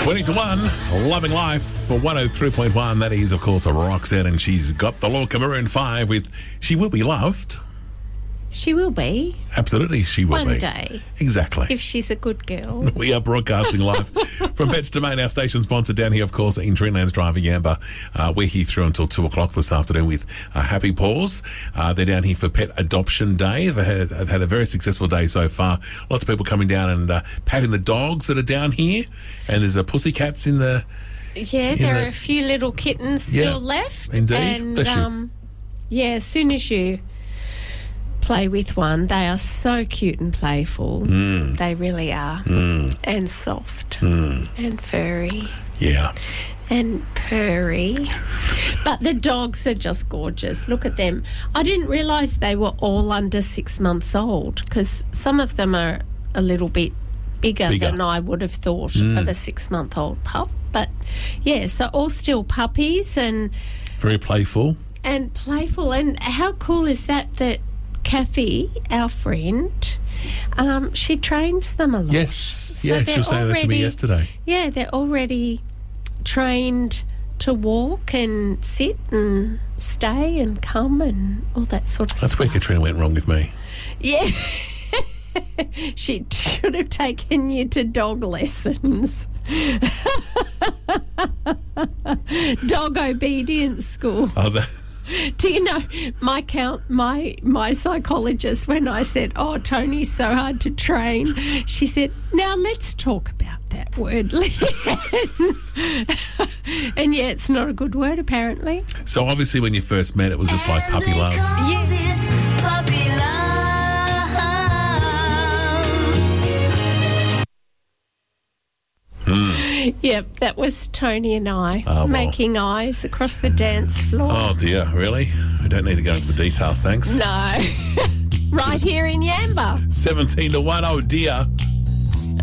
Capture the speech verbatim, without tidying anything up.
twenty to one, Loving Life for one oh three point one. That is, of course, a Roxanne, and she's got the look of Maroon five with She Will Be Loved. She will be. Absolutely, she will One be. One day. Exactly. If she's a good girl. We are broadcasting live from Pets Domain, our station sponsor down here, of course, in Dreamlands Drive, Yamba. Uh, we're here through until two o'clock this afternoon with uh, Happy Paws. Uh, they're down here for Pet Adoption Day. They've had, they've had a very successful day so far. Lots of people coming down and uh, patting the dogs that are down here. And there's uh, pussycats in the... Yeah, there the, are a few little kittens still yeah, left. Indeed. And, Bless you. um, yeah, as soon as you play with one, they are so cute and playful. Mm. They really are. Mm. And soft. Mm. And furry. Yeah. And purry. But the dogs are just gorgeous. Look at them. I didn't realise they were all under six months old because some of them are a little bit bigger, bigger. than I would have thought mm. of a six-month-old pup. But, yeah, so all still puppies and... Very playful. And playful. And how cool is that that Kathy, our friend, um, she trains them a lot. Yes. So yeah, she was saying already, that to me yesterday. Yeah, they're already trained to walk and sit and stay and come and all that sort of That's stuff. That's where Katrina went wrong with me. Yeah. She should have taken you to dog lessons. Dog obedience school. Oh, that... Do you know my count my my psychologist, when I said, oh, Tony's so hard to train, she said, now let's talk about that word. And yeah, it's not a good word apparently. So obviously when you first met it was just like puppy love. Yeah. Puppy love. Mm. Yep, that was Tony and I oh, well. making eyes across the dance floor. Oh dear, really? We don't need to go into the details, thanks. No. Right here in Yamba. seventeen to one, oh dear.